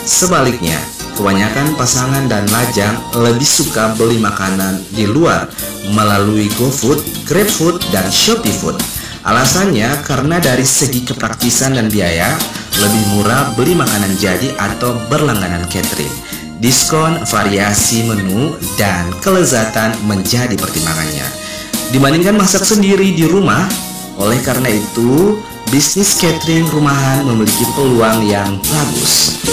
Sebaliknya, kebanyakan pasangan dan lajang lebih suka beli makanan di luar melalui GoFood, GrabFood, dan ShopeeFood. Alasannya karena dari segi kepraktisan dan biaya, lebih murah beli makanan jadi atau berlangganan catering. Diskon, variasi menu, dan kelezatan menjadi pertimbangannya dibandingkan masak sendiri di rumah. Oleh karena itu, bisnis catering rumahan memiliki peluang yang bagus.